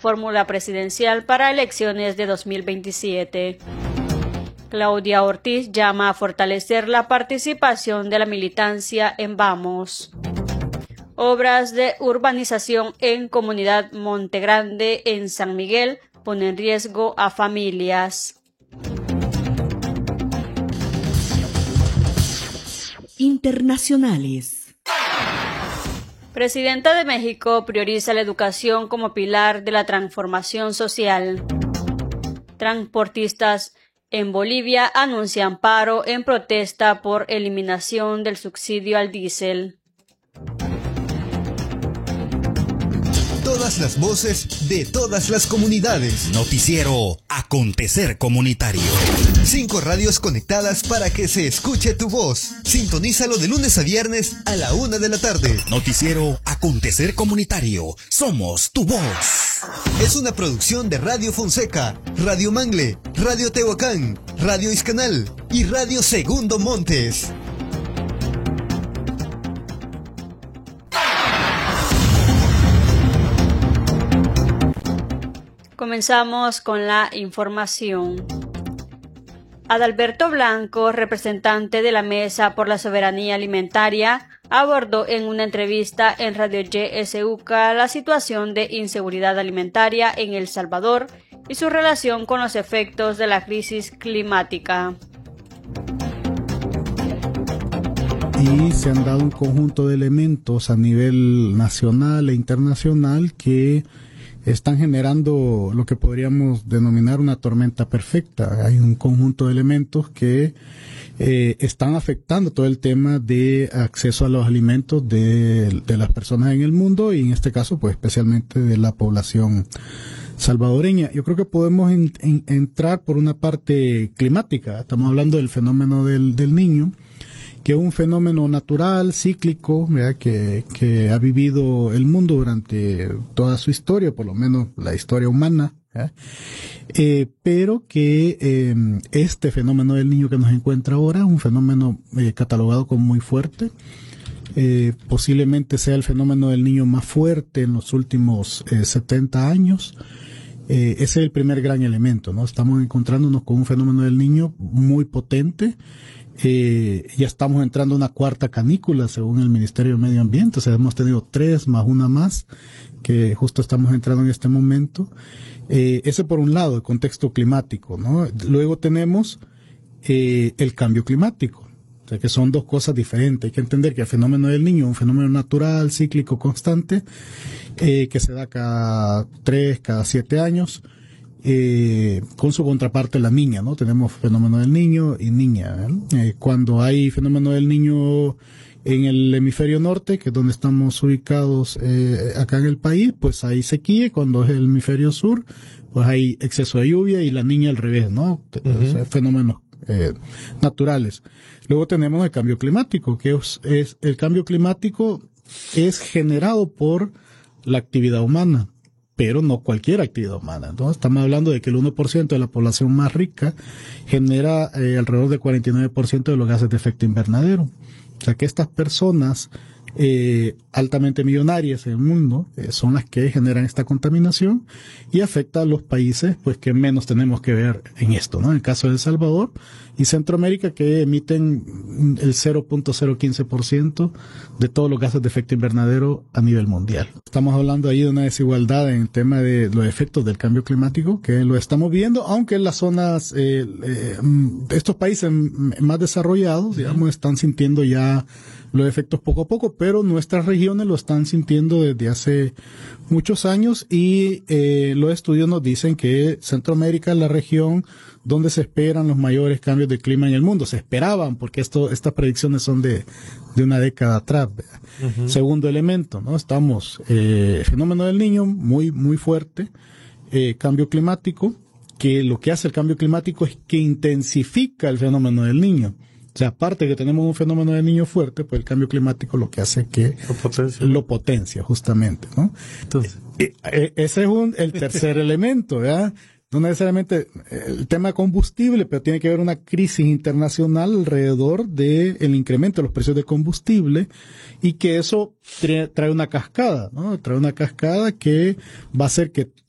fórmula presidencial para elecciones de 2027. Claudia Ortiz llama a fortalecer la participación de la militancia en Vamos. Obras de urbanización en Comunidad Montegrande en San Miguel ponen en riesgo a familias. Internacionales. Presidenta de México prioriza la educación como pilar de la transformación social. Transportistas en Bolivia anuncian paro en protesta por eliminación del subsidio al diésel. Todas las voces de todas las comunidades. Noticiero Acontecer Comunitario. 5 radios conectadas para que se escuche tu voz. Sintonízalo de lunes a viernes a la 1 de la tarde. Noticiero Acontecer Comunitario. Somos tu voz. Es una producción de Radio Fonseca, Radio Mangle, Radio Tehuacán, Radio Iscanal y Radio Segundo Montes. Comenzamos con la información. Adalberto Blanco, representante de la Mesa por la Soberanía Alimentaria, abordó en una entrevista en Radio YSUK la situación de inseguridad alimentaria en El Salvador y su relación con los efectos de la crisis climática. Y se han dado un conjunto de elementos a nivel nacional e internacional que están generando lo que podríamos denominar una tormenta perfecta. Hay un conjunto de elementos que están afectando todo el tema de acceso a los alimentos de las personas en el mundo y en este caso pues especialmente de la población salvadoreña. Yo creo que podemos entrar por una parte climática. Estamos hablando del fenómeno del Niño, que es un fenómeno natural, cíclico, ¿verdad? Que ha vivido el mundo durante toda su historia, por lo menos la historia humana, pero que este fenómeno del Niño que nos encuentra ahora es un fenómeno catalogado como muy fuerte. Posiblemente sea el fenómeno del Niño más fuerte en los últimos 70 años. Ese es el primer gran elemento, ¿no? Estamos encontrándonos con un fenómeno del Niño muy potente. Ya estamos entrando a una cuarta canícula según el Ministerio de Medio Ambiente, o sea, hemos tenido 3 más una más que justo estamos entrando en este momento. Ese por un lado, el contexto climático, ¿no? Luego tenemos el cambio climático, o sea, que son 2 cosas diferentes. Hay que entender que el fenómeno del Niño es un fenómeno natural, cíclico, constante, que se da cada 3, cada 7 años. Con su contraparte la Niña, ¿no? Tenemos fenómeno del Niño y Niña, cuando hay fenómeno del Niño en el hemisferio norte, que es donde estamos ubicados acá en el país, pues hay sequía. Cuando es el hemisferio sur, pues hay exceso de lluvia, y la Niña al revés, ¿no? O sea, fenómenos naturales. Luego tenemos el cambio climático, que es el cambio climático es generado por la actividad humana, pero no cualquier actividad humana. Entonces, estamos hablando de que el 1% de la población más rica genera alrededor del 49% de los gases de efecto invernadero. O sea que estas personas altamente millonarias en el mundo son las que generan esta contaminación y afecta a los países pues que menos tenemos que ver en esto, ¿no? En el caso de El Salvador y Centroamérica, que emiten el 0.015% de todos los gases de efecto invernadero a nivel mundial. Estamos hablando ahí de una desigualdad en el tema de los efectos del cambio climático, que lo estamos viendo, aunque en las zonas, estos países más desarrollados, digamos, están sintiendo ya los efectos poco a poco, pero nuestras regiones lo están sintiendo desde hace muchos años, y los estudios nos dicen que Centroamérica es la región donde se esperan los mayores cambios de clima en el mundo. Se esperaban, porque estas predicciones son de una década atrás. Uh-huh. Segundo elemento, ¿no? Estamos, fenómeno del Niño muy, muy fuerte, cambio climático, que lo que hace el cambio climático es que intensifica el fenómeno del Niño. O sea, aparte de que tenemos un fenómeno del Niño fuerte, pues el cambio climático lo que hace es que lo potencia, justamente, ¿no? Entonces, ese es el tercer elemento, ¿verdad? No necesariamente el tema de combustible, pero tiene que haber una crisis internacional alrededor del incremento de los precios de combustible, y que eso trae una cascada, ¿no? Trae una cascada que va a hacer que